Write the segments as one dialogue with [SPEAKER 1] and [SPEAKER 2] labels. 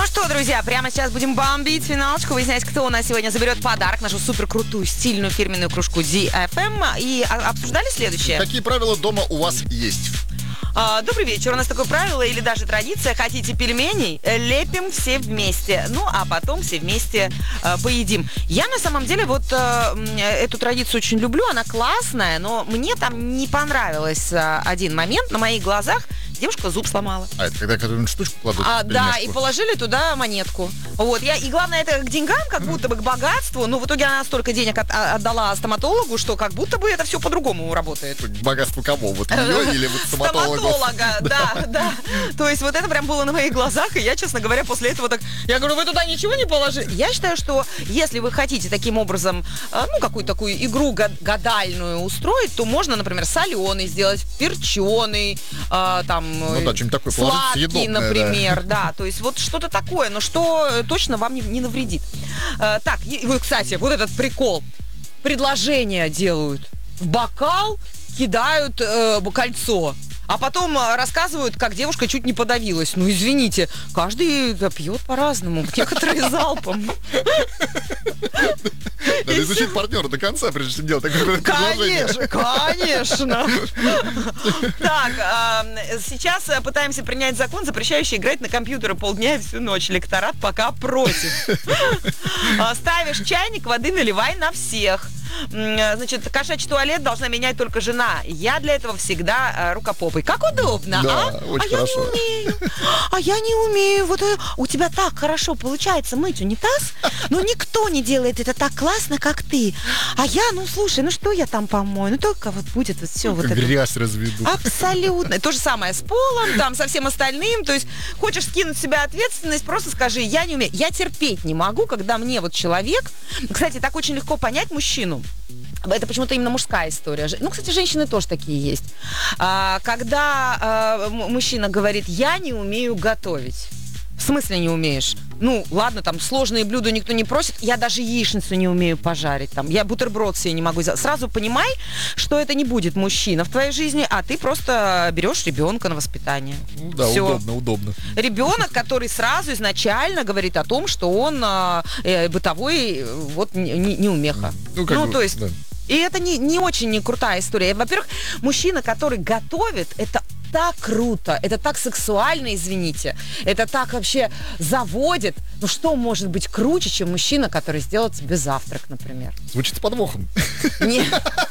[SPEAKER 1] Ну что, друзья, прямо сейчас будем бомбить финалочку, выяснять, кто у нас сегодня заберет подарок, нашу суперкрутую, стильную фирменную кружку DFM. И обсуждали следующее.
[SPEAKER 2] Какие правила дома у вас есть?
[SPEAKER 1] Добрый вечер. У нас такое правило или даже традиция. Хотите пельменей? Лепим все вместе. Ну, а потом все вместе поедим. Я на самом деле вот эту традицию очень люблю. Она классная, но мне там не понравилось один момент. На моих глазах девушка зуб сломала.
[SPEAKER 2] А это когда какую-нибудь штучку кладут?
[SPEAKER 1] Да, и положили туда монетку. Вот. И главное, это к деньгам, как будто бы к богатству. Но в итоге она столько денег отдала стоматологу, что как будто бы это все по-другому работает.
[SPEAKER 2] Богатство кого? Вот ее или вот стоматолога?
[SPEAKER 1] Да. То есть вот это прям было на моих глазах, и я, честно говоря, после этого так... Я говорю, вы туда ничего не положили? Я считаю, что если вы хотите таким образом, какую-то такую игру гадальную устроить, то можно, например, соленый сделать, перченый,
[SPEAKER 2] что-нибудь такое положить
[SPEAKER 1] сладкий, например, да. То есть вот что-то такое, но что точно вам не навредит. Так, вы, кстати, вот этот прикол. Предложения делают. В бокал кидают кольцо. А потом рассказывают, как девушка чуть не подавилась. Ну, извините, каждый пьет по-разному. Некоторые залпом.
[SPEAKER 2] Надо изучить партнера до конца, прежде чем делать такое предложение.
[SPEAKER 1] Конечно. Так, сейчас пытаемся принять закон, запрещающий играть на компьютеры полдня и всю ночь. Лекторат пока против. Ставишь чайник, воды наливай на всех. Значит, кошачий туалет должна менять только жена. Я для этого всегда рукопопой. Как удобно,
[SPEAKER 2] да,
[SPEAKER 1] а?
[SPEAKER 2] Очень хорошо.
[SPEAKER 1] Я не умею. Вот у тебя так хорошо получается мыть унитаз, но никто не делает это так классно, как ты. А я, слушай, что я там помою? Только вот будет вот все вот это.
[SPEAKER 2] Грязь разведу.
[SPEAKER 1] Абсолютно. То же самое с полом, там, со всем остальным. То есть, хочешь скинуть с себя ответственность, просто скажи, я не умею. Я терпеть не могу, когда мне вот человек... Кстати, так очень легко понять мужчину. Это почему-то именно мужская история. Кстати, женщины тоже такие есть. Когда мужчина говорит, я не умею готовить. В смысле не умеешь? Ладно, там сложные блюда никто не просит. Я даже яичницу не умею пожарить. Я бутерброд себе не могу сделать. Сразу понимай, что это не будет мужчина в твоей жизни, а ты просто берешь ребенка на воспитание.
[SPEAKER 2] Да, всё. Удобно.
[SPEAKER 1] Ребенок, который сразу изначально говорит о том, что он бытовой неумеха. То есть... Да. И это не очень крутая история. Во-первых, мужчина, который готовит, это так круто, это так сексуально, извините, это так вообще заводит. Что может быть круче, чем мужчина, который сделает себе завтрак, например?
[SPEAKER 2] Звучит с подвохом.
[SPEAKER 1] Нет,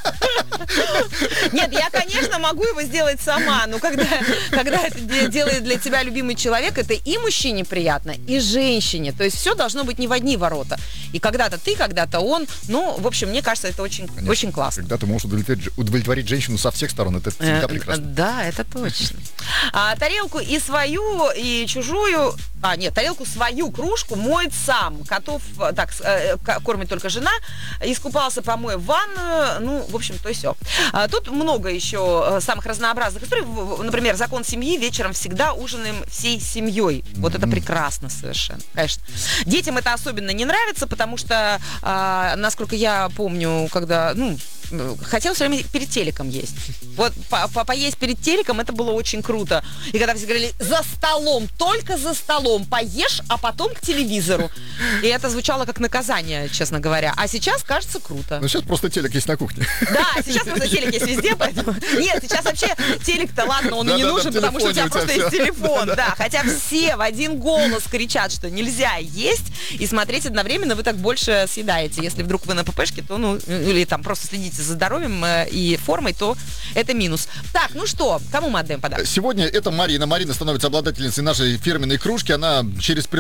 [SPEAKER 1] я, конечно, могу его сделать сама, но когда это делает для тебя любимый человек, это и мужчине приятно, и женщине. То есть все должно быть не в одни ворота. И когда-то ты, когда-то он. В общем, мне кажется, это очень, очень классно.
[SPEAKER 2] Когда ты можешь удовлетворить женщину со всех сторон, это всегда прекрасно.
[SPEAKER 1] Да, это точно. Тарелку и свою, и чужую... тарелку свою, кружку моет сам. Котов кормит только жена. Искупался, помоет в ванную. В общем, то и все. Тут много еще самых разнообразных историй. Например, закон семьи. Вечером всегда ужинаем всей семьей. Вот это прекрасно совершенно. Конечно. Детям это особенно не нравится, потому что, насколько я помню, когда... хотел все время перед телеком есть. Вот поесть перед телеком, это было очень круто. И когда все говорили, за столом, только за столом поешь, а потом к телевизору. И это звучало как наказание, честно говоря. А сейчас кажется круто.
[SPEAKER 2] Сейчас просто телек есть на кухне.
[SPEAKER 1] Да, сейчас просто телек есть везде, поэтому... Нет, сейчас вообще телек-то, ладно, он и не нужен, потому что у тебя просто есть телефон. Да, хотя все в один голос кричат, что нельзя есть и смотреть одновременно, вы так больше съедаете. Если вдруг вы на ППшке, то, или там просто следите за здоровьем и формой, то это минус. Так, что, кому мы отдаем подарок?
[SPEAKER 2] Сегодня это Марина. Марина становится обладательницей нашей фирменной кружки. Она через